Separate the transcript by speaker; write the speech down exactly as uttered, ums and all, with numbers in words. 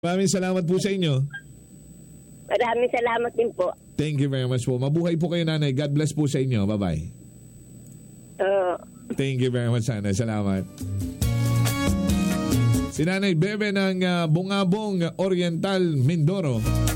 Speaker 1: Maraming salamat po sa inyo.
Speaker 2: Maraming salamat din po.
Speaker 1: Thank you very much po. Mabuhay po kayo, nanay. God bless po sa inyo. Bye-bye.
Speaker 2: Uh,
Speaker 1: Thank you very much, nanay. Salamat. Si Nanay Bebe ng uh, Bungabong Oriental, Mindoro.